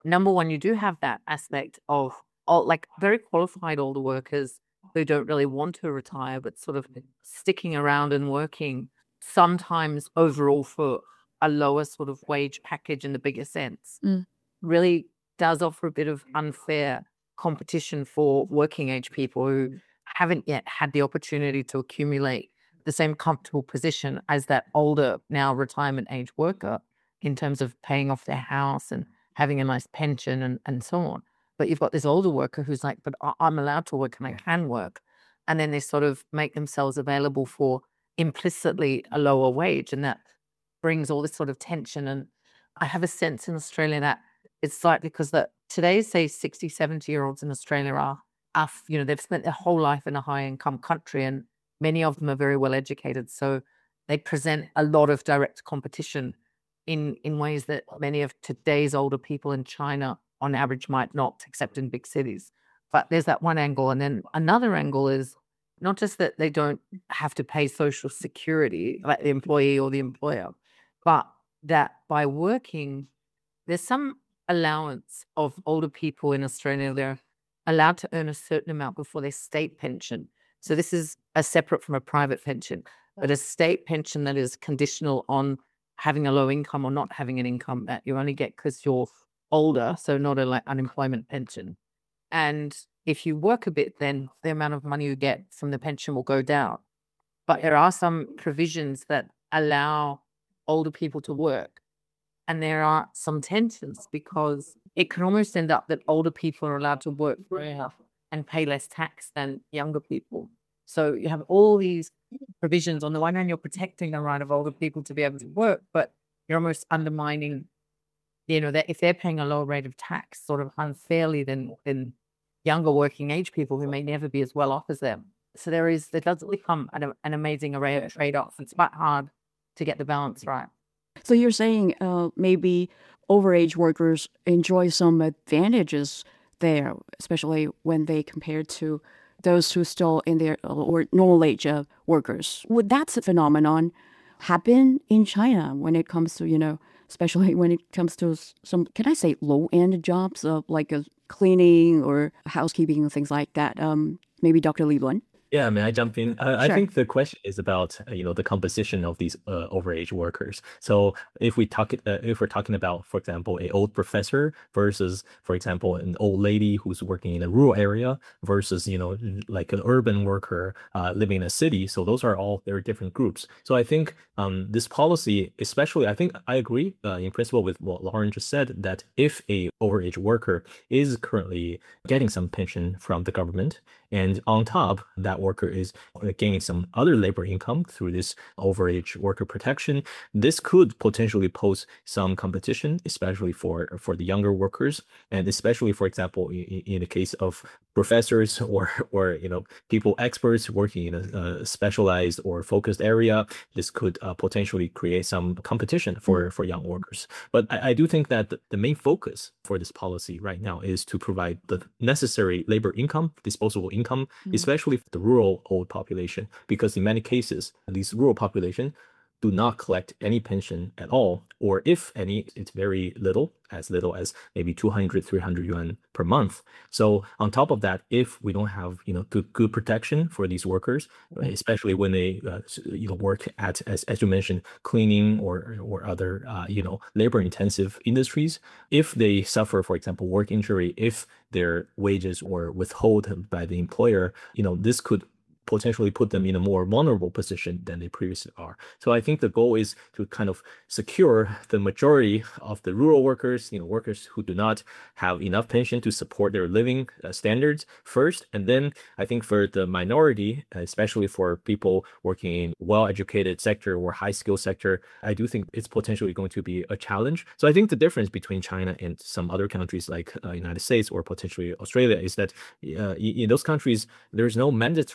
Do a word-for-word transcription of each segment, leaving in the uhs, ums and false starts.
number one, you do have that aspect of all, like very qualified older workers who don't really want to retire, but sort of sticking around and working sometimes overall for a lower sort of wage package in the bigger sense Mm. really does offer a bit of unfair competition for working age people who haven't yet had the opportunity to accumulate the same comfortable position as that older, now retirement age worker in terms of paying off their house and having a nice pension and, and so on. But you've got this older worker who's like, but I- I'm allowed to work and I can work. And then they sort of make themselves available for implicitly a lower wage. And that brings all this sort of tension. And I have a sense in Australia that it's like because that today, say sixty, seventy year olds in Australia are, are, f- you know, they've spent their whole life in a high income country and many of them are very well educated. So they present a lot of direct competition in, in ways that many of today's older people in China on average might not, except in big cities. But there's that one angle. And then another angle is not just that they don't have to pay social security, like the employee or the employer, but that by working, there's some allowance of older people in Australia. They're allowed to earn a certain amount before their state pension. So this is a separate from a private pension, but a state pension that is conditional on having a low income or not having an income that you only get because you're older, so not a like unemployment pension. And if you work a bit, then the amount of money you get from the pension will go down. But there are some provisions that allow older people to work. And there are some tensions because it can almost end up that older people are allowed to work more and pay less tax than younger people. So you have all these provisions. On the one hand, you're protecting the right of older people to be able to work, but you're almost undermining, you know, that if they're paying a lower rate of tax sort of unfairly than than younger working age people who may never be as well off as them. So there is there does become an, an amazing array of trade-offs. It's quite hard to get the balance right. So you're saying uh, maybe overage workers enjoy some advantages there, especially when they compare to those who still in their uh, or normal age uh, workers. Would that phenomenon happen in China when it comes to, you know, especially when it comes to s- some, can I say low end jobs of like uh, cleaning or housekeeping and things like that? Um, maybe Doctor Li Luan? Yeah, may I jump in? I, I Sure. think the question is about uh, you know the composition of these uh, overage workers. So if we talk uh, if we're talking about, for example, a old professor versus, for example, an old lady who's working in a rural area versus you know like an urban worker uh, living in a city. So those are all very different groups. So I think um, this policy, especially, I think I agree uh, in principle with what Lauren just said that if a overage worker is currently getting some pension from the government, and on top, that worker is gaining some other labor income through this overage worker protection. This could potentially pose some competition, especially for, for the younger workers, and especially, for example, in, in the case of professors or or you know people experts working in a, a specialized or focused area. This could uh, potentially create some competition Mm, for for young workers. But I, I do think that the, the main focus for this policy right now is to provide the necessary labor income, disposable income, mm. especially for the rural old population, because in many cases, these rural population do not collect any pension at all, or if any, it's very little, as little as maybe two hundred, three hundred yuan per month. So on top of that, if we don't have, you know, good, good protection for these workers, especially when they, uh, you know, work at, as, as you mentioned, cleaning or, or other, uh, you know, labor intensive industries, if they suffer, for example, work injury, if their wages were withheld by the employer, you know, this could potentially put them in a more vulnerable position than they previously are. So I think the goal is to kind of secure the majority of the rural workers, you know, workers who do not have enough pension to support their living uh, standards first. And then I think for the minority, especially for people working in well-educated sector or high-skill sector, I do think it's potentially going to be a challenge. So I think the difference between China and some other countries like uh, United States or potentially Australia is that uh, in those countries, there's no mandatory retirement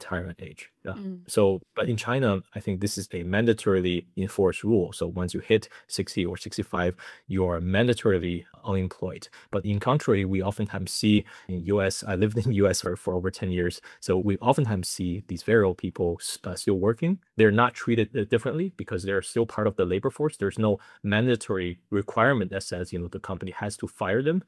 retirement age. Yeah. Mm. So, but in China, I think this is a mandatorily enforced rule. So once you hit sixty or sixty-five, you are mandatorily unemployed. But in contrary, we oftentimes see in U S, I lived in U S for, for over ten years. So we oftentimes see these very old people uh, still working. They're not treated uh, differently because they're still part of the labor force. There's no mandatory requirement that says, you know, the company has to fire them.